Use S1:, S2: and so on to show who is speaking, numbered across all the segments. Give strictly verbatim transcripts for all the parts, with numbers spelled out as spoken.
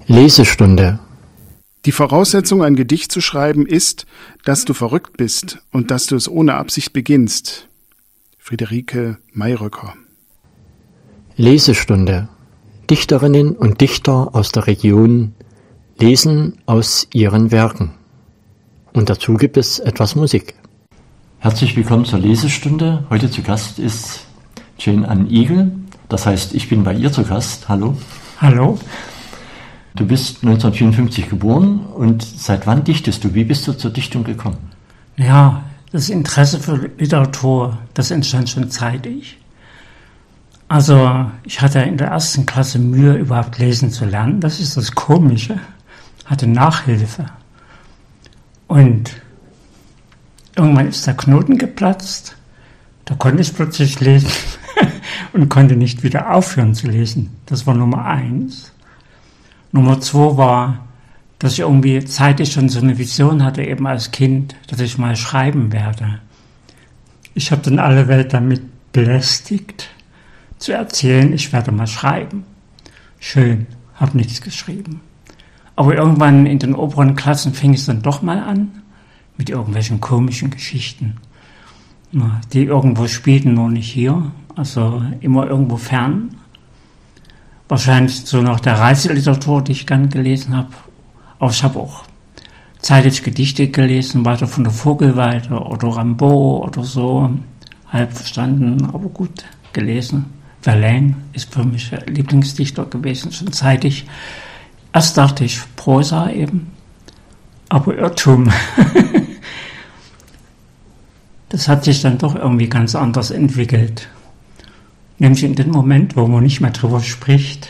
S1: Lesestunde.
S2: Die Voraussetzung, ein Gedicht zu schreiben, ist, dass du verrückt bist und dass du es ohne Absicht beginnst. Friederike Mayröcker.
S1: Lesestunde. Dichterinnen und Dichter aus der Region lesen aus ihren Werken. Und dazu gibt es etwas Musik.
S3: Herzlich willkommen zur Lesestunde. Heute zu Gast ist Jane Ann Igel. Das heißt, ich bin bei ihr zu Gast. Hallo.
S4: Hallo.
S3: Du bist neunzehnhundertvierundfünfzig geboren und seit wann dichtest du? Wie bist du zur Dichtung gekommen?
S4: Ja, das Interesse für Literatur, das entstand schon zeitig. Also ich hatte in der ersten Klasse Mühe, überhaupt lesen zu lernen. Das ist das Komische. Hatte Nachhilfe. Und irgendwann ist der Knoten geplatzt. Da konnte ich plötzlich lesen und konnte nicht wieder aufhören zu lesen. Das war Nummer eins. Nummer zwei war, dass ich irgendwie zeitig schon so eine Vision hatte, eben als Kind, dass ich mal schreiben werde. Ich habe dann alle Welt damit belästigt, zu erzählen, ich werde mal schreiben. Schön, habe nichts geschrieben. Aber irgendwann in den oberen Klassen fing es dann doch mal an, mit irgendwelchen komischen Geschichten, die irgendwo spielten, nur nicht hier, also immer irgendwo fern. Wahrscheinlich so nach der Reiseliteratur, die ich gern gelesen habe. Aber ich habe auch zeitig Gedichte gelesen, weiter von der Vogelweide oder Rimbaud oder so. Halb verstanden, aber gut gelesen. Verlaine ist für mich Lieblingsdichter gewesen, schon zeitig. Erst dachte ich Prosa eben, aber Irrtum. Das hat sich dann doch irgendwie ganz anders entwickelt. Nämlich in dem Moment, wo man nicht mehr drüber spricht,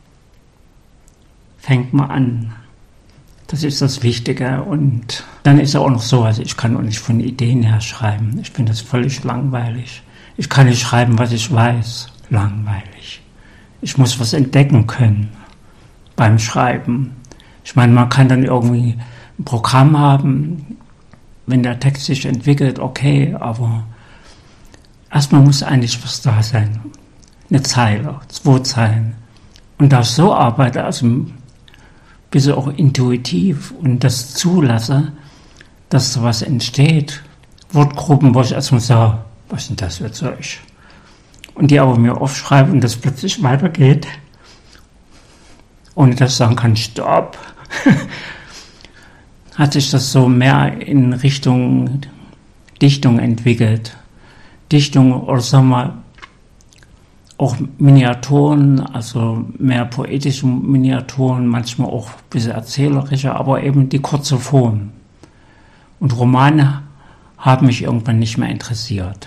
S4: fängt man an. Das ist das Wichtige. Und dann ist es auch noch so, also ich kann auch nicht von Ideen her schreiben. Ich finde das völlig langweilig. Ich kann nicht schreiben, was ich weiß. Langweilig. Ich muss was entdecken können beim Schreiben. Ich meine, man kann dann irgendwie ein Programm haben, wenn der Text sich entwickelt, okay, aber erstmal muss eigentlich was da sein. Eine Zeile, zwei Zeilen. Und da ich so arbeite, also ein bisschen auch intuitiv und das zulasse, dass sowas entsteht. Wortgruppen, wo ich erstmal sage, was ist denn das für Zeug? Und die aber mir aufschreiben und das plötzlich weitergeht, ohne dass ich sagen kann, stopp, hat sich das so mehr in Richtung Dichtung entwickelt. Dichtung oder sagen wir auch Miniaturen, also mehr poetische Miniaturen, manchmal auch ein bisschen erzählerischer, aber eben die kurze Form. Und Romane haben mich irgendwann nicht mehr interessiert.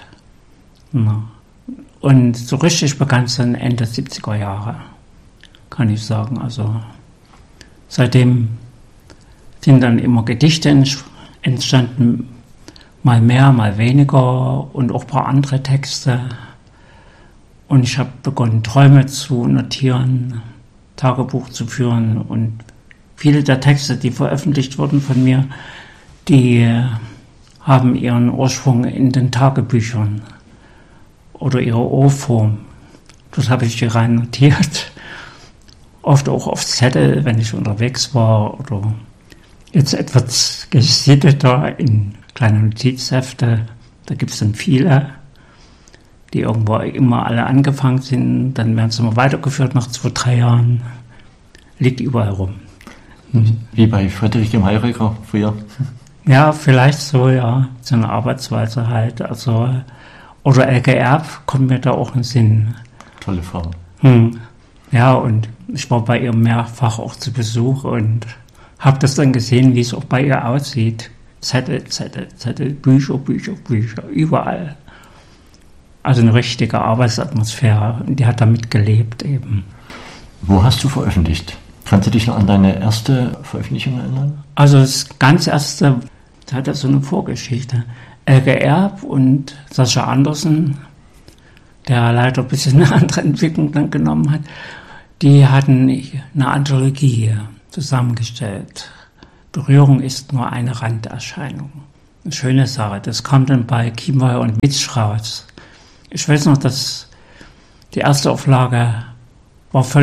S4: Und so richtig begann es dann Ende siebziger Jahre, kann ich sagen. Also seitdem sind dann immer Gedichte entstanden, mal mehr, mal weniger und auch ein paar andere Texte. Und ich habe begonnen, Träume zu notieren, Tagebuch zu führen. Und viele der Texte, die veröffentlicht wurden von mir, die haben ihren Ursprung in den Tagebüchern oder ihre Urform. Das habe ich hier rein notiert. Oft auch auf Zettel, wenn ich unterwegs war oder jetzt etwas gesitteter in kleine Notizhefte, da gibt es dann viele, die irgendwo immer alle angefangen sind, dann werden sie immer weitergeführt nach zwei, drei Jahren, liegt überall rum.
S3: Wie bei Friederike Mayröcker früher?
S4: Ja, vielleicht so, ja, so eine Arbeitsweise halt, also, oder Elke Erb kommt mir da auch in den Sinn.
S3: Tolle Frau.
S4: Hm. Ja, und ich war bei ihr mehrfach auch zu Besuch und habe das dann gesehen, wie es auch bei ihr aussieht. Zettel, Zettel, Zettel, Bücher, Bücher, Bücher, überall. Also eine richtige Arbeitsatmosphäre. Die hat damit gelebt eben.
S3: Wo hast du veröffentlicht? Kannst du dich noch an deine erste Veröffentlichung erinnern?
S4: Also das ganz erste, da hat er so eine Vorgeschichte. Elke Erb und Sascha Andersen, der leider ein bisschen eine andere Entwicklung dann genommen hat, die hatten eine Anthologie zusammengestellt. Berührung ist nur eine Randerscheinung. Eine schöne Sache. Das kam dann bei Chiemweyer und Mitsch raus. Ich weiß noch, dass die erste Auflage war völlig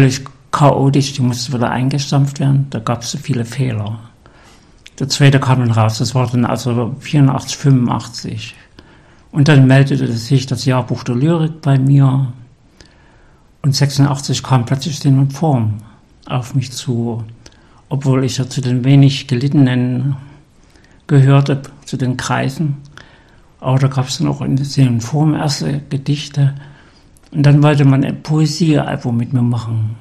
S4: chaotisch, die musste wieder eingestampft werden, da gab es so viele Fehler. Der zweite kam dann raus, das war dann also vierundachtzig, fünfundachtzig. Und dann meldete sich das Jahrbuch der Lyrik bei mir und sechsundachtzig kam plötzlich Sinn und Form auf mich zu, obwohl ich ja zu den wenig Gelittenen gehörte, zu den Kreisen. Aber da gab es dann auch in Sinn und Form erste Gedichte. Und dann wollte man ein Poesiealbum mit mir machen.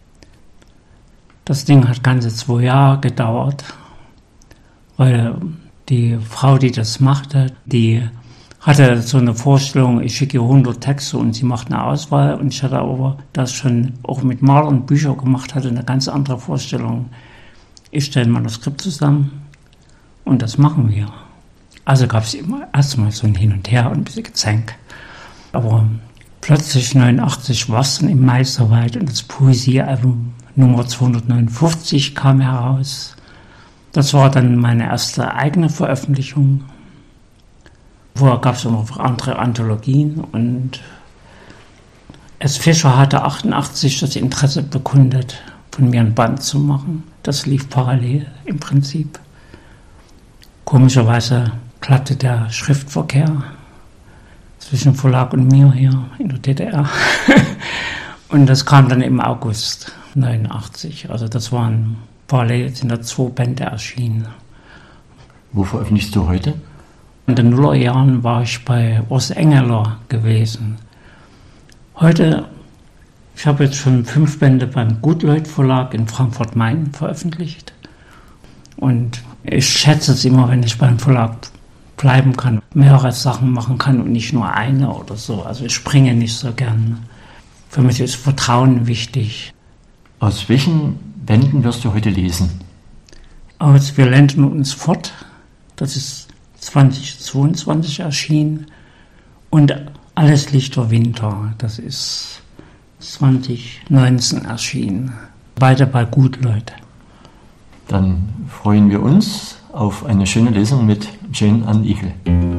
S4: Das Ding hat ganze zwei Jahre gedauert, weil die Frau, die das machte, die hatte so eine Vorstellung, ich schicke ihr hundert Texte und sie macht eine Auswahl. Und ich hatte aber das schon auch mit Malern und Büchern gemacht, hatte eine ganz andere Vorstellung. Ich stelle ein Manuskript zusammen und das machen wir. Also gab es immer erstmal so ein Hin und Her und ein bisschen Gezänk. Aber plötzlich neunundachtzig war es dann im Mai soweit und das Poesiealbum Nummer zweihundertneunundfünfzig kam heraus. Das war dann meine erste eigene Veröffentlichung. Vorher gab es auch noch andere Anthologien und S. Fischer hatte achtundachtzig das Interesse bekundet, von mir ein Band zu machen. Das lief parallel im Prinzip. Komischerweise klappte der Schriftverkehr zwischen Verlag und mir hier in der D D R. Und das kam dann im August neunundachtzig. Also das waren parallel, sind da zwei Bände erschienen.
S3: Wo veröffentlichst du heute?
S4: In den Nullerjahren war ich bei Urs Engeler gewesen. Heute, ich habe jetzt schon fünf Bände beim Gutleut Verlag in Frankfurt-Main veröffentlicht. Und ich schätze es immer, wenn ich beim Verlag bleiben kann, mehrere Sachen machen kann und nicht nur eine oder so. Also ich springe nicht so gern. Für mich ist Vertrauen wichtig.
S3: Aus welchen Bänden wirst du heute lesen?
S4: Aus Wir lenden uns fort, das ist zweitausendzweiundzwanzig erschienen, und Alles Lichter Winter, das ist zwanzig neunzehn erschienen. Beide bei Gutleut.
S3: Dann freuen wir uns auf eine schöne Lesung mit Jane Ann Igel.